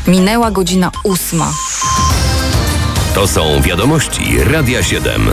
Minęła godzina 8. To są wiadomości Radia 7.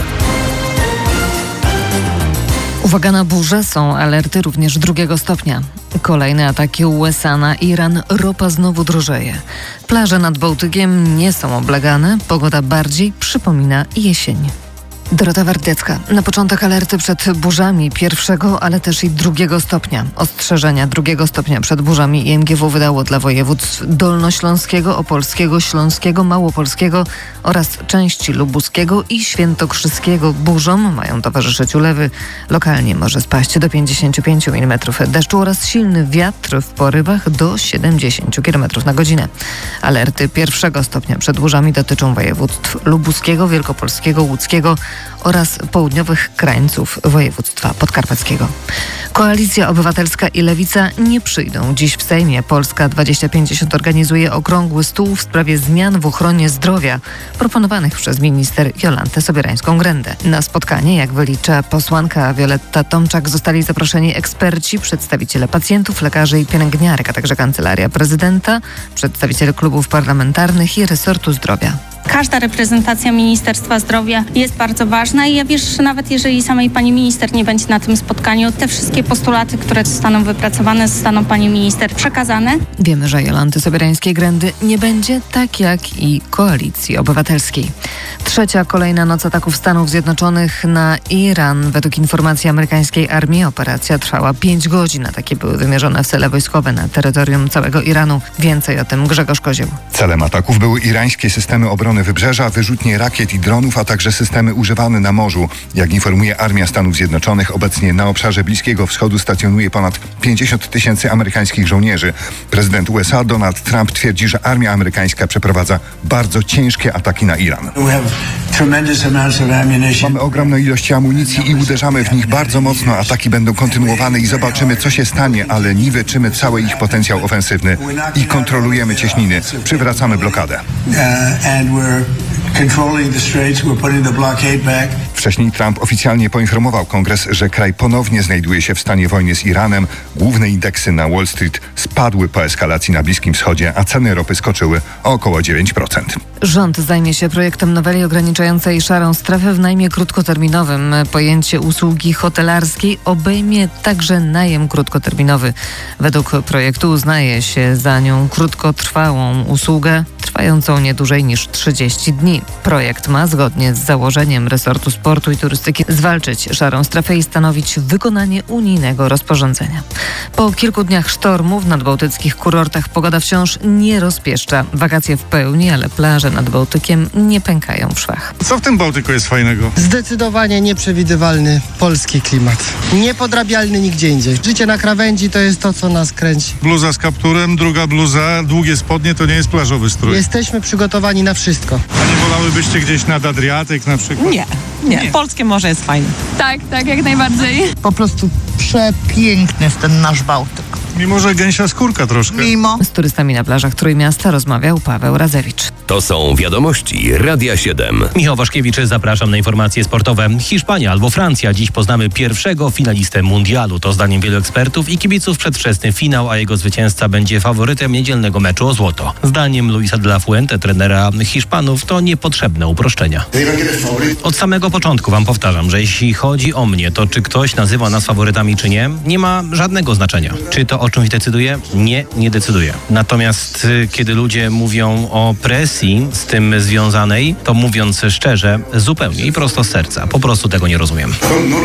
Uwaga na burzę, są alerty również 2 stopnia. Kolejne ataki USA na Iran, ropa znowu drożeje. Plaże nad Bałtykiem nie są oblegane, pogoda bardziej przypomina jesień. Dorota Wardiecka. Na początek alerty przed burzami 1, ale też i 2 stopnia. Ostrzeżenia 2 stopnia przed burzami IMGW wydało dla województw dolnośląskiego, opolskiego, śląskiego, małopolskiego oraz części lubuskiego i świętokrzyskiego. Burzom mają towarzyszyć ulewy. Lokalnie może spaść do 55 mm deszczu oraz silny wiatr w porywach do 70 km na godzinę. Alerty 1 stopnia przed burzami dotyczą województw lubuskiego, wielkopolskiego, łódzkiego oraz południowych krańców województwa podkarpackiego. Koalicja Obywatelska i Lewica nie przyjdą dziś w Sejmie. Polska 2050 organizuje okrągły stół w sprawie zmian w ochronie zdrowia proponowanych przez minister Jolantę Sobierańską-Grendę. Na spotkanie, jak wylicza posłanka Wioletta Tomczak, zostali zaproszeni eksperci, przedstawiciele pacjentów, lekarzy i pielęgniarek, a także Kancelaria Prezydenta, przedstawiciele klubów parlamentarnych i resortu zdrowia. Każda reprezentacja Ministerstwa Zdrowia jest bardzo ważna i ja wierzę, że nawet jeżeli samej pani minister nie będzie na tym spotkaniu, te wszystkie postulaty, które zostaną wypracowane, zostaną pani minister przekazane. Wiemy, że Jolanty Sobierańskiej-Grendy nie będzie, tak jak i Koalicji Obywatelskiej. 3. kolejna noc ataków Stanów Zjednoczonych na Iran. Według informacji amerykańskiej armii operacja trwała 5 godzin. Ataki były wymierzone w cele wojskowe na terytorium całego Iranu. Więcej o tym Grzegorz Kozieł. Celem ataków były irańskie systemy obrony wybrzeża, wyrzutnie rakiet i dronów, a także systemy używane na morzu. Jak informuje Armia Stanów Zjednoczonych, obecnie na obszarze Bliskiego Wschodu stacjonuje ponad 50 000 amerykańskich żołnierzy. Prezydent USA Donald Trump twierdzi, że armia amerykańska przeprowadza bardzo ciężkie ataki na Iran. Mamy ogromną ilość amunicji i uderzamy w nich bardzo mocno. Ataki będą kontynuowane i zobaczymy, co się stanie, ale niweczymy cały ich potencjał ofensywny i kontrolujemy cieśniny. Przywracamy blokadę. Wcześniej Trump oficjalnie poinformował Kongres, że kraj ponownie znajduje się w stanie wojny z Iranem. Główne indeksy na Wall Street spadły po eskalacji na Bliskim Wschodzie, a ceny ropy skoczyły o około 9%. Rząd zajmie się projektem noweli ograniczającej szarą strefę w najmie krótkoterminowym. Pojęcie usługi hotelarskiej obejmie także najem krótkoterminowy. Według projektu uznaje się za nią krótkotrwałą usługę trwającą nie dłużej niż 30 dni. Projekt ma, zgodnie z założeniem resortu sportu i turystyki, zwalczyć szarą strefę i stanowić wykonanie unijnego rozporządzenia. Po kilku dniach sztormów w nadbałtyckich kurortach pogoda wciąż nie rozpieszcza. Wakacje w pełni, ale plaże nad Bałtykiem nie pękają w szwach. Co w tym Bałtyku jest fajnego? Zdecydowanie nieprzewidywalny polski klimat. Niepodrabialny nigdzie indziej. Życie na krawędzi to jest to, co nas kręci. Bluza z kapturem, druga bluza, długie spodnie to nie jest plażowy strój. Jesteśmy przygotowani na wszystko. A nie wolałybyście gdzieś nad Adriatyk na przykład? Nie. Polskie morze jest fajne. Tak, jak najbardziej. Po prostu przepiękny jest ten nasz Bałtyk. Mimo, że gęsia skórka troszkę. Z turystami na plażach Trójmiasta rozmawiał Paweł Razewicz. To są wiadomości Radia 7. Michał Waszkiewicz, zapraszam na informacje sportowe. Hiszpania albo Francja. Dziś poznamy pierwszego finalistę mundialu. To zdaniem wielu ekspertów i kibiców przedwczesny finał, a jego zwycięzca będzie faworytem niedzielnego meczu o złoto. Zdaniem Luisa de la Fuente, trenera Hiszpanów, to niepotrzebne uproszczenia. Od samego początku wam powtarzam, że jeśli chodzi o mnie, to czy ktoś nazywa nas faworytami, czy nie ma żadnego znaczenia. Czy to o czymś decyduje? Nie decyduje. Natomiast kiedy ludzie mówią o presji z tym związanej, to mówiąc szczerze, zupełnie i prosto z serca. Po prostu tego nie rozumiem.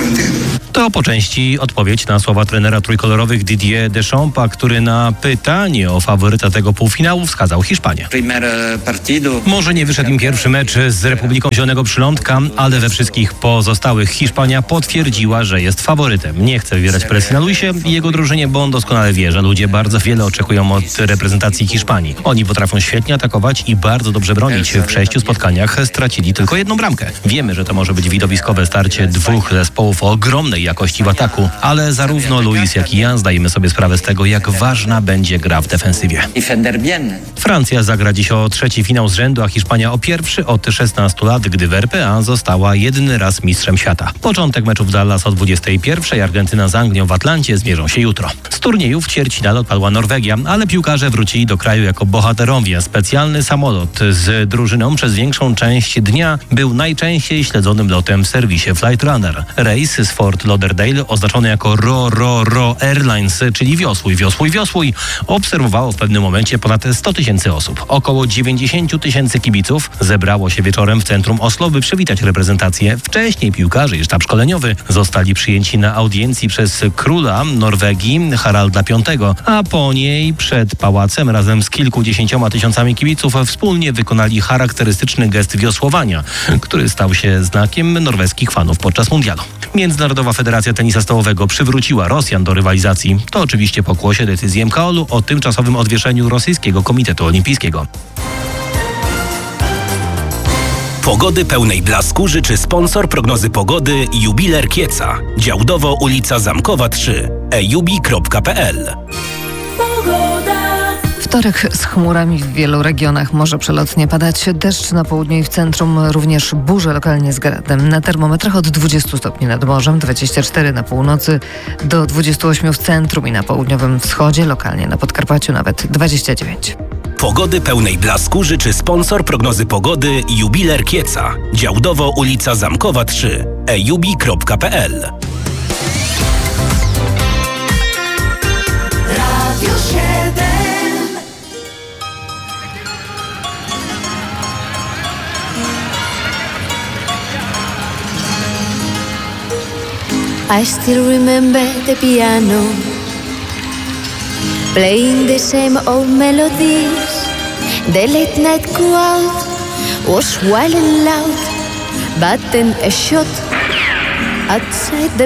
To po części odpowiedź na słowa trenera trójkolorowych Didier Deschampa, który na pytanie o faworyta tego półfinału wskazał Hiszpanię. Może nie wyszedł im pierwszy mecz z Republiką Zielonego Przylądka, ale we wszystkich pozostałych Hiszpania potwierdziła, że jest faworytem. Nie chce wywierać presji na Luisie i jego drużynie, bo on doskonale wie, że ludzie bardzo wiele oczekują od reprezentacji Hiszpanii. Oni potrafią świetnie atakować i bardzo dobrze bronić. W 6 spotkaniach stracili tylko 1 bramkę. Wiemy, że to może być widowiskowe starcie dwóch zespołów o ogromnej jakości w ataku, ale zarówno Luis, jak i ja zdajemy sobie sprawę z tego, jak ważna będzie gra w defensywie. Francja zagra dziś o 3. finał z rzędu, a Hiszpania o pierwszy od 16 lat, gdy w RPA została jedyny raz mistrzem świata. Początek meczów w Dallas o 21. Argentyna z Anglią w Atlancie zmierzą się jutro. Z turnieju turnieju w ćwierćfinale odpadła Norwegia, ale piłkarze wrócili do kraju jako bohaterowie. Specjalny samolot z drużyną przez większą część dnia był najczęściej śledzonym lotem w serwisie Flight Runner. Rejs z Fort Lauderdale, oznaczony jako RO Airlines, czyli wiosłuj, obserwowało w pewnym momencie ponad 100 000 osób. Około 90 000 kibiców zebrało się wieczorem w centrum Oslo, by przywitać reprezentację. Wcześniej piłkarze i sztab szkoleniowy zostali przyjęci na audiencji przez króla Norwegii Haralda V, a po niej przed pałacem razem z kilkudziesięcioma tysiącami kibiców wspólnie wykonali charakterystyczny gest wiosłowania, który stał się znakiem norweskich fanów podczas mundialu. Międzynarodowa Federacja Tenisa Stołowego przywróciła Rosjan do rywalizacji. To oczywiście pokłosie decyzji MKOL-u o tymczasowym odwieszeniu Rosyjskiego Komitetu Olimpijskiego. Pogody pełnej blasku życzy sponsor prognozy pogody Jubiler Kieca. Działdowo ulica Zamkowa 3. ejubi.pl. Wtorek z chmurami w wielu regionach, może przelotnie padać deszcz na południu i w centrum, również burze lokalnie z gradem. Na termometrach od 20 stopni nad morzem, 24 na północy, do 28 w centrum i na południowym wschodzie, lokalnie na Podkarpaciu nawet 29. Pogody pełnej blasku życzy sponsor prognozy pogody Jubiler Kieca. Działdowo ulica Zamkowa 3. ejubi.pl. I still remember the piano playing the same old melodies. The late night crowd was wild and loud, but then a shot outside the